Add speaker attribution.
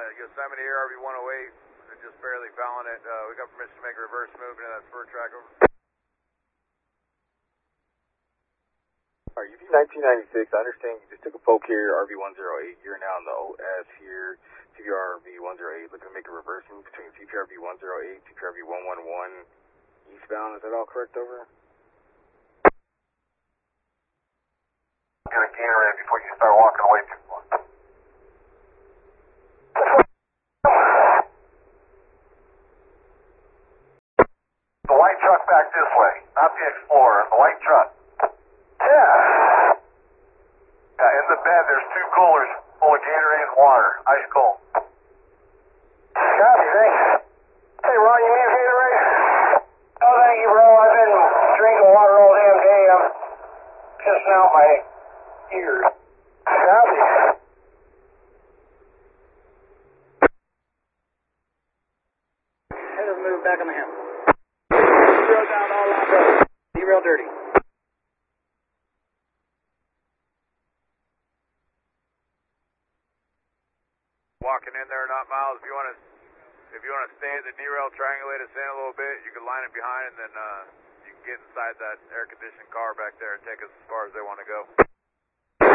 Speaker 1: Yosemite here, RV-108. Just barely fouling it. We got permission to make a reverse move into that spur track over.
Speaker 2: Alright, UV 1996, I understand you just took a poke here, RV-108. You're now in the OS here, CPR RV-108, looking to make a reverse move between CPR RV-108, CPR RV-111 eastbound. Is that all correct, over?
Speaker 3: Get a Gatorade before you start walking away too far. The white truck back this way, not the Explorer, the white truck. Yeah, in the bed there's 2 coolers full of Gatorade and water, ice cold. Copy, thanks. Hey Ron, you need a Gatorade? Oh, thank you, bro. I've been drinking water all damn day. I'm pissing out my ears. Copy.
Speaker 4: Hey, let's move back on the hill. Zero down all line road. Be real dirty.
Speaker 1: Walking in there, not Miles. If you want to stay at the derail, triangulate us in a little bit. You can line it behind, and then you can get inside that air-conditioned car back there and take us as far as they want to go.